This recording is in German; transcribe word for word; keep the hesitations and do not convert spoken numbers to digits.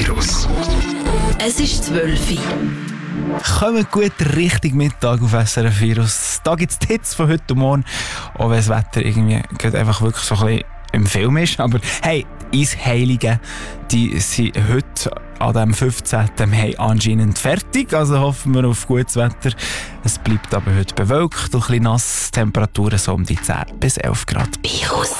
Virus. Es ist zwölf Uhr. Kommt gut richtig Mittag auf S R F Virus. Da gibt es die Hits von heute und morgen. Auch wenn das Wetter irgendwie gerade einfach wirklich so ein bisschen im Film ist. Aber hey, die Eisheiligen, die sind heute an dem fünfzehnten Mai anscheinend fertig. Also hoffen wir auf gutes Wetter. Es bleibt aber heute bewölkt und ein bisschen nass. Temperaturen so um die zehn bis elf Grad. Virus.